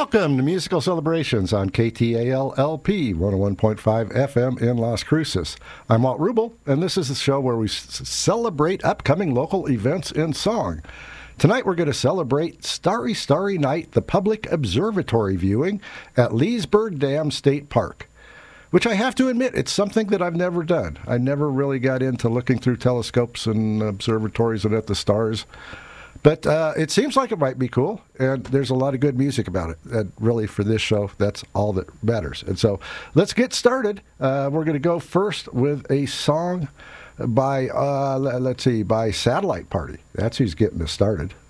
Welcome to Musical Celebrations on KTAL-LP 101.5 FM in Las Cruces. I'm Walt Rubel, and this is the show where we celebrate upcoming local events in song. Tonight we're going to celebrate Starry, Starry Night, the public observatory viewing at Leesburg Dam State Park, which I have to admit, it's something that I've never done. I never really got into looking through telescopes and observatories and at the stars. But it seems like it might be cool, and there's a lot of good music about it. And really, for this show, that's all that matters. And so let's get started. We're going to go first with a song by, by Satellite Party. That's who's getting us started.